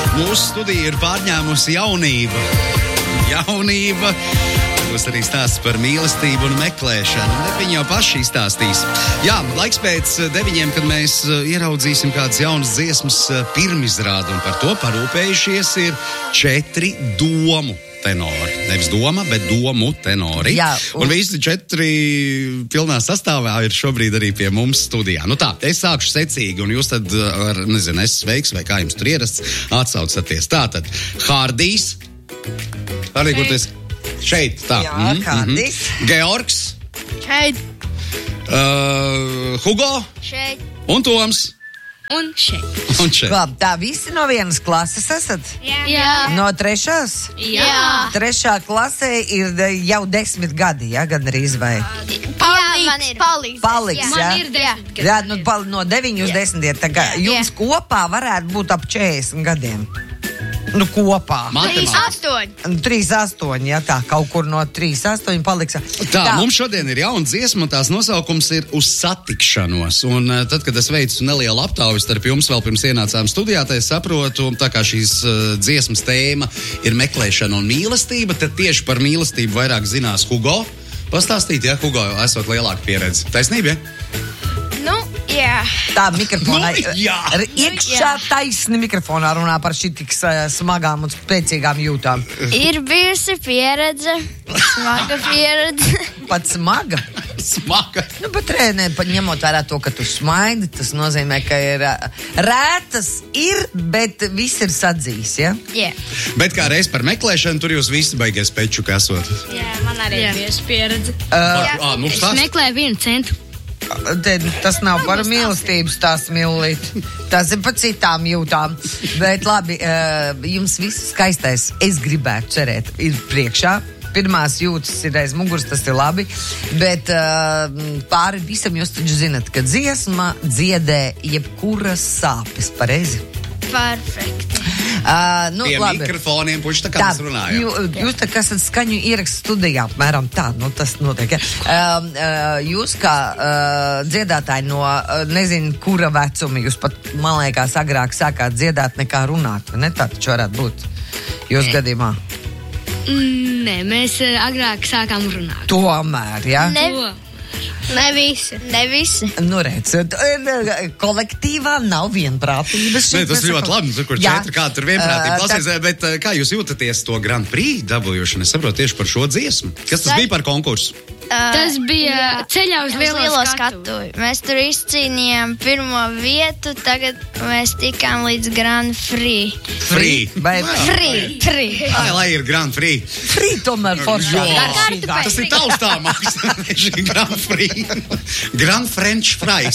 Mūsu studija ir pārņēmusi jaunība. Būs arī stāsts par mīlestību un meklēšanu. Viņi jau paši izstāstīs. Jā, laiks pēc 9, kad mēs ieraudzīsim kādas jaunas dziesmas pirmizrādi. Un par to parūpējušies ir 4 domu tenori. Nevis doma, bet domu tenori. Jā, un visi 4 pilnā sastāvā ir šobrīd arī pie mums studijā. Nu tā, es sākšu secīgi, un jūs tad ar, nezinu, es sveiks, vai kā jums tur ierasts, atsaucaties. Tātad, Hārdijs. Hārdij, kur tu esi? Šeit, tā. Jā, Hārdijs. Georgs. Šeit. Hugo. Šeit. Un Toms. Un šeit. Un šeit. Labi, tā visi no vienas klases esat? Jā. No 3? Jā. 3. klasē ir jau 10 gadi, ja, gan arī izvēj. Paliks, Man jā. ir 10 gadi. Jā, nu, no 9 uz 10 ir. Tā kā jums kopā varētu būt ap 40 gadiem. Nu, kopā. 3,8. 3,8, ja tā, kaut kur no 3,8 paliks. Tā, mums šodien ir jauna dziesma, un tās nosaukums ir Uz satikšanos. Un tad, kad es veicu nelielu aptauju starp jums vēl pirms ienācām studijā, tad es saprotu, tā kā šīs dziesmas tēma ir meklēšana un mīlestība, tad tieši par mīlestību vairāk zinās Hugo. Pastāstīt, ja, Hugo, esot lielāka pieredze. Taisnība, ja? Nu, jā. Tā mikrofonā, jā. Iekšā taisni mikrofonā runā par šitik smagām un spēcīgām jūtām. Ir bijusi pieredze. Smaga pieredze. Pat smaga? Smaga. Nu, bet ņemot vērā to, ka tu smaidi, tas nozīmē, ka ir rētas ir, bet viss ir sadzīs, ja? Jā. Bet kā reiz par meklēšanu, tur jūs visi baigies peču kasot. Jā, man arī ir bijusi pieredze. Nu, stāst. Meklēju 1 centu. Tas nav par mīlestības tās mīlīt. Tas ir par citām jūtām. Bet labi, jums viss skaistais, es gribētu cerēt, ir priekšā. Pirmās jūtas ir aiz muguras, tas ir labi. Bet pāri visam jūs taču zinat, ka dziesma dziedē jebkuras sāpes, pareizi? Perfekti. Nu, Pie labi. mikrofoniem, puši tā kā mēs runājam. Jūs tā kā esat skaņu ierakstu studijā, apmēram tā, nu tas notiek. Ja? Jūs kā dziedātāji no, nezinu, kura vecuma, jūs pat, man liekas, agrāk sākāt dziedāt nekā runāt, ne? Tā taču varētu būt jūs gadījumā. Nē, mēs agrāk sākām runāt. Tomēr, ja? Ne visi. Nu, redziet, kolektīvā nav vienprātības. Nē, tas ļoti labi, tur, kur 4 kādi tur vienprātīgi klausies, bet kā jūs jūtaties to Grand Prix dabūjušanu? Es saprotu tieši par šo dziesmu. Kas tas bija par konkursu? Tas bija ceļā uz lielo skatu. Mēs tur izcīnījām 1. vietu, tagad mēs tikām līdz Grand Prix. Free. Free. Lai ir Grand Prix. Free tomēr foršāk. Tas ir taustāmāks. Šī Grand Prix. Grand French fries.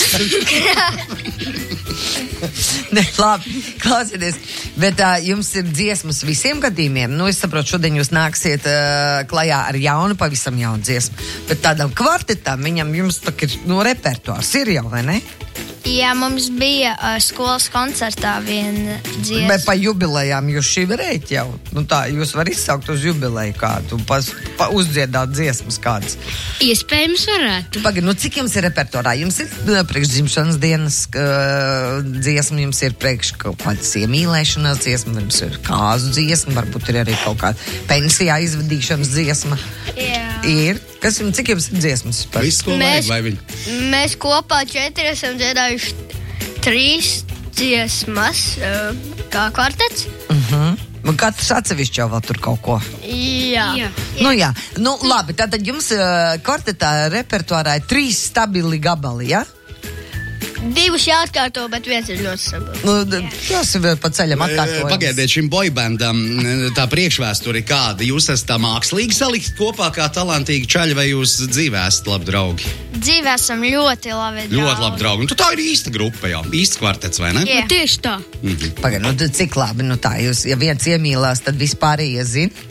Ne, labi, klausieties. Bet jums ir dziesmas visiem gadījumiem. Nu, es saprotu, šodien jūs nāksiet klajā ar jaunu, pavisam jaunu dziesmu. Bet tādam kvartetam jums tā ir repertuārs ir jau, vai ne? Jā, mums bija skolas koncertā viena dziesma. Bet pa jubilejām jūs šī varētu jau. Nu tā, jūs var izsaukt uz jubileju kādu, uzdziedāt dziesmas kādas. Iespējams varētu. Pagaid, nu cik jums ir repertuārā? Jums ir priekš dzimšanas dienas dziesma, jums ir priekš kaut kādas iemīlēšanās dziesma, jums ir kāzu dziesma, varbūt ir arī kaut kāda pensijā izvadīšanas dziesma. Jā. Ir. Cik jums ir dziesmas? Viss, ko vajag, vai viņi? Mēs kopā 4 esam dziedājuši 3 dziesmas, kā kvartets. Katrs atsevišķi jau vēl tur kaut ko. Jā. Nu jā, nu labi, tātad jums kvartetā repertuārā ir 3 stabili gabali, ja? 2 jāatkārto, bet 1 ir ļoti stabils. Nu, tas ir pa ceļam atkārtojums. Pagaidiet, šim boybandam tā priekšvēsture ir kāda? Jūs esat tā mākslīgi salikt kopā kā talantīgi čaļi, vai jūs dzīvē esat labi draugi? Dzīvē esam ļoti labi draugi. Ļoti labi draugi. Nu, tā ir īsta grupa jau, īsts kvartets, vai ne? Jā. Nu, tieši tā. Pagaid, nu cik labi, nu tā, jūs, ja viens iemīlās, tad vispārējie zina?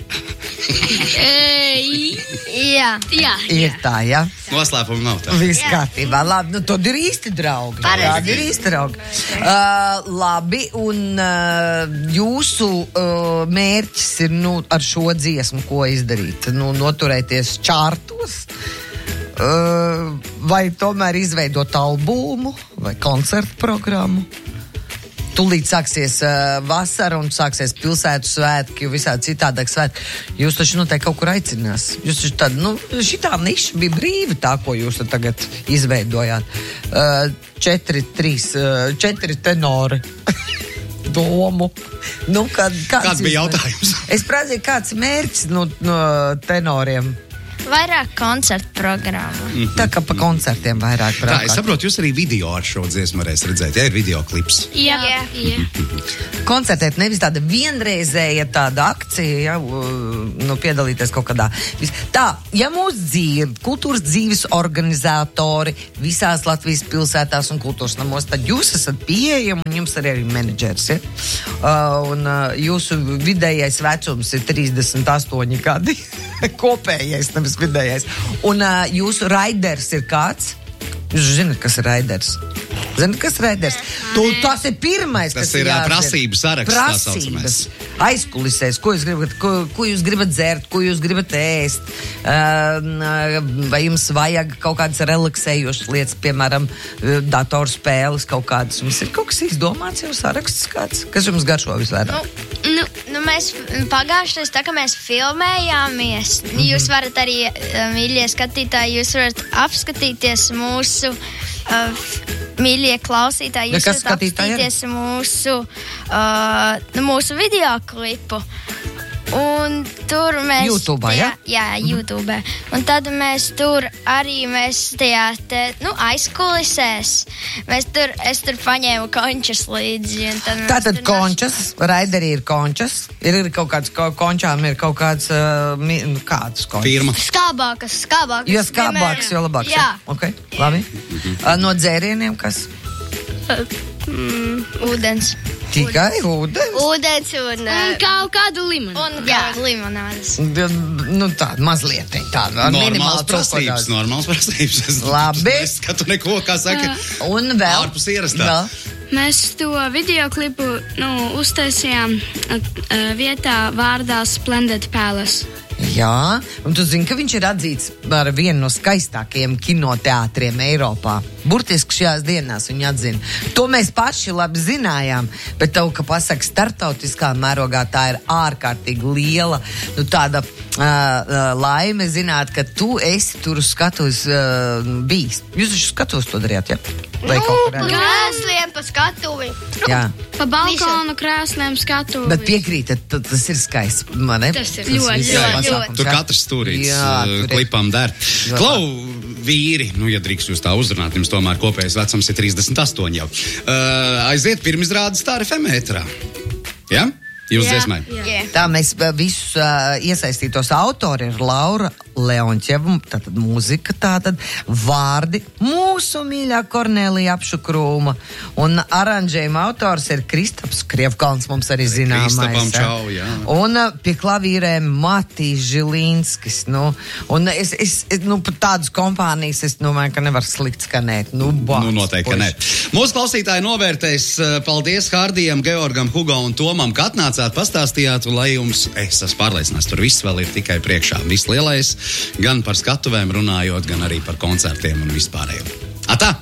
Jā. Ir tā, ja? Noslēpuma nav tā. Viss kārtībā, labi, nu tad ir īsti draugi. Tādi ir īsti draugi. Labi, un jūsu mērķis ir, nu, ar šo dziesmu, ko izdarīt? Nu, noturēties čārtos? Vai tomēr izveidot albumu vai koncertu programmu? tūlīt sāksies vasara un sāksies pilsētu svētki, visādi citādāk svētki. Jūs taču noteikti kaut kur aicinās. Jūs taču tad, šitā niša bija brīva tā, ko jūs tagad izveidojāt. 4 tenori. Domu. Kāds bija jautājums? Es prasīju, kāds mērķis no tenoriem? Vairāk koncertu programmu. Tā kā pa koncertiem vairāk braukt. Tā, es saprotu, jūs arī video ar šo dziesmu varēs redzēt, ja ir video klips. Jā. Koncertēt nevis tāda vienreizēja tāda akcija, piedalīties kaut kādā. Tā, ja mūs dzird kultūras dzīves organizatori visās Latvijas pilsētās un kultūras namos, tad jūs esat pieejami un jums arī ir menedžers, ja? Un jūsu vidējais vecums ir 38 gadi. Kopējais, nevis vidējais. Un jūsu raiders ir kāds? Jūs zināt, kas ir raiders? Zināt, kas ir raiders? Tas ir pirmais, kas ir prasību saraksts. Prasības. Aizkulisēs, ko jūs gribat dzert, ko jūs gribat ēst, vai jums vajag kaut kādas relaksējošas lietas, piemēram, datorspēles kaut kādas. Jums ir kaut kas izdomāts jau saraksts kāds? Kas jums garšo visvairāk? Mēs pagājušais, tā kā mēs filmējāmies, jūs varat arī, mīļie skatītāji, jūs varat apskatīties mūsu mīļie klausītāji, jūs varat apskatīties mūsu videoklipu. Un tur mēs... YouTube, ja? Jā, YouTube. Un tad mēs tur arī tajā aizkulisēs. Es tur paņēmu končas līdzi. Tātad končas, raideri ir končas. Ir kaut kāds, končām ir kaut kāds, kāds končas? Firma. Skābākas. Jo skābākas, jo labāks. Jā. Ok, labi. No dzērieniem kas? Ūdens. Tikai ūdens? Ūdens un kaut kādu limonu. Un limonādes. Tāda mazliet tāda. Normāls prasības. Labi. Es skatu neko, kā saka, un vēl. Ārpus ierastā. Vēl. Mēs to videoklipu uztaisījām vietā vārdā Splendid Palace. Jā, un tu zini, ka viņš ir atzīts par vienu no skaistākajiem kinoteātriem Eiropā. Burtiski šajās dienās viņu atzina. To mēs paši labi zinājām, bet tev, ka pasaka startautiskā mērogā, tā ir ārkārtīgi liela, tāda laime zināt, ka tu esi tur skatos bijis. Jūs taču skatos to darījāt, ja? Vai kaut kur arī? Krēsliem pa skatuvi. Jā. Pa balkonu krēsliem skatuvi. Bet piekrītat, tas ir skaists, man ne? Tas ir ļoti. Tur katrs stūrīts klipam der. Klau, vīri, ja drīkst jūs tā uzrunāt, jums tomēr kopējais vecums ir 38 jau. Aiziet pirmizrādes Star FM ēterā. Ja? Jūs dziesmai? Tā mēs visus iesaistītos autori ir Laura Leontjeva, tātad mūzika, tātad vārdi mūsu mīļā Kornelija Apšukrūma, un aranžējuma autors ir Kristaps Krievkalns, mums arī zināmais. Kristapam čau, jā. Un pie klavīrēm Matīs Žilinskis, un es pat tādas kompānijas, es domāju, ka nevar slikt skanēt. Noteikti, ka ne. Mūsu klausītāji novērtēs, paldies Hārdijam, Georgam, Hugo un Tomam, ka atnācāt, pastāstījāt, un lai jums, es esmu pārliecināts, tur viss vēl ir tikai priekšā. Viss lielais, gan par skatuvēm runājot, gan arī par koncertiem un vispārējo. Atā!